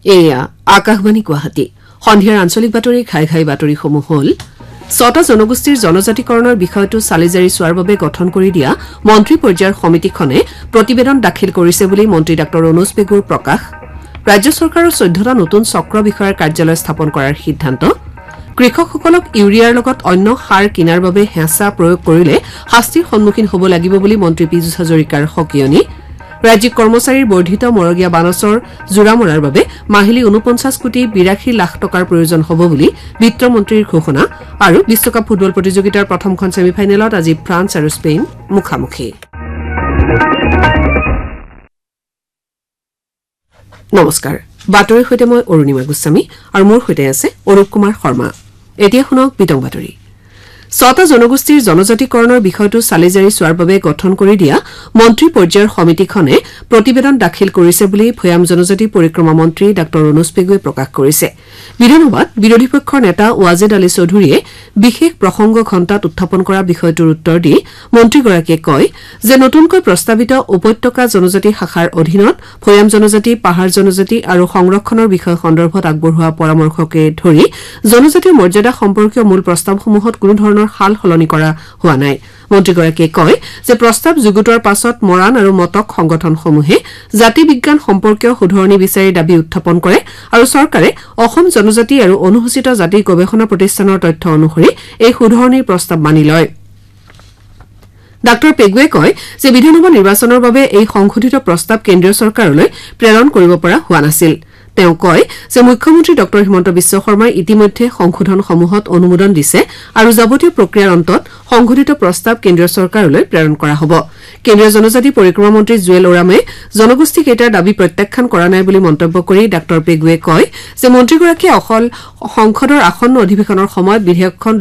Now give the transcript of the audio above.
এয়া আকাশবাণী গুৱাহাটী সন্ধিয়াৰ আঞ্চলিক বাতৰি ঘাই ঘাই বাতৰিসমূহ হল ৬টা জনগোষ্ঠীৰ জনজাতিকৰণৰ বিষয়টো চালিজাৰি চোৱাৰ বাবে গঠন কৰি দিয়া মন্ত্ৰী পৰ্যায়ৰ সমিতিখনে প্ৰতিবেদন দাখিল কৰিছে বুলি মন্ত্ৰী ডাঃ অনুজ পেগুৰ প্ৰকাশ ৰাজ্য চৰকাৰৰ ১৪টা নতুন চক্ৰ বিষয়াৰ কাৰ্যালয় স্থাপন কৰাৰ সিদ্ধান্ত কৃষকসকলক ইউৰিয়াৰ লগত অন্য সাৰ কিনাৰ বাবে হেঁচা প্ৰয়োগ কৰিলে শাস্তিৰ সন্মুখীন হ'ব লাগিব বুলি মন্ত্ৰী পীযুষ হাজৰিকাৰ সকিয়নি ৰাজ্যিক কৰ্মচাৰীৰ বৰ্ধিত মৰগীয়া বানচৰ জোৰা মৰাৰ বাবে মাহিলী ৪৯ কোটি ৮২ লাখ টকাৰ প্ৰয়োজন হ'ব বুলি বিত্তমন্ত্ৰীৰ ঘোষণা আৰু বিশ্বকাপ ফুটবল প্ৰতিযোগিতাৰ প্ৰথমখন ছেমিফাইনেলত আজি ফ্ৰান্স আৰু স্পেইন মুখামুখি নমস্কাৰ বাতৰিৰ সৈতে মই অৰুণিমা গোস্বামী আৰু মোৰ সৈতে আছে অৰূপ কুমাৰ শৰ্মা এতিয়া শুনক বিতং বাতৰি ৬টা জনগোষ্ঠীৰ জনজাতিকৰণৰ বিষয়টো চালিজাৰি চোৱাৰ বাবে গঠন কৰি দিয়া মন্ত্ৰী পৰ্যায়ৰ সমিতিখনে প্ৰতিবেদন দাখিল কৰিছে বুলি ভৈয়াম জনজাতি পৰিক্ৰমা মন্ত্ৰী ডাঃ অনুজ পেগুৱে প্ৰকাশ কৰিছে বিধানসভাত বিৰোধী পক্ষৰ নেতা ৱাজেদ আলী চৌধুৰীয়ে বিশেষ প্ৰসংগ ঘণ্টাত উত্থাপন কৰা বিষয়টোৰ উত্তৰ দি মন্ত্ৰীগৰাকীয়ে কয় যে নতুনকৈ প্ৰস্তাৱিত উপত্যকা জনজাতি শাখাৰ অধীনত ভৈয়াম জনজাতি পাহাৰ জনজাতি আৰু সংৰক্ষণৰ বিষয় সন্দৰ্ভত আগবঢ়োৱা পৰামৰ্শকে ধৰি জনজাতিৰ মৰ্যাদা সম্পৰ্কীয় মূল প্ৰস্তাৱসমূহত কোনো ধৰণৰ হাল সলনি কৰা হোৱা নাই মন্ত্ৰীগৰাকীয়ে কয় যে প্ৰস্তাৱ যুগুতোৱাৰ পাছত মৰাণ আৰু মটক সংগঠনসমূহে জাতি বিজ্ঞান সম্পৰ্কীয় শুধৰণি বিচাৰি দাবী উত্থাপন কৰে আৰু চৰকাৰে অসম জনজাতি আৰু অনুসূচিত জাতি গৱেষণা প্ৰতিষ্ঠানৰ তথ্য অনুসৰি এই শুধৰণিৰ প্ৰস্তাৱ মানি লয় ডাঃ পেগুৱে কয় যে বিধানসভা নিৰ্বাচনৰ বাবে এই সংশোধিত প্ৰস্তাৱ কেন্দ্ৰীয় চৰকাৰলৈ প্ৰেৰণ কৰিব পৰা হোৱা নাছিল তেওঁ কয় যে মুখ্যমন্ত্ৰী ডঃ হিমন্ত বিশ্ব শৰ্মাই ইতিমধ্যে সংশোধনসমূহত অনুমোদন দিছে আৰু যাৱতীয় প্ৰক্ৰিয়াৰ অন্তত সংশোধিত প্ৰস্তাৱ কেন্দ্ৰীয় চৰকাৰলৈ প্ৰেৰণ কৰা হ'ব কেন্দ্ৰীয় জনজাতি পৰিক্ৰমা মন্ত্ৰী জুৱেল ওৰামে জনগোষ্ঠী কেইটাৰ দাবী প্ৰত্যাখ্যান কৰা নাই বুলি মন্তব্য কৰি ডাঃ পেগুৱে কয় যে মন্ত্ৰীগৰাকীয়ে অকল সংসদৰ আসন্ন অধিৱেশনৰ সময়ত বিধেয়কখন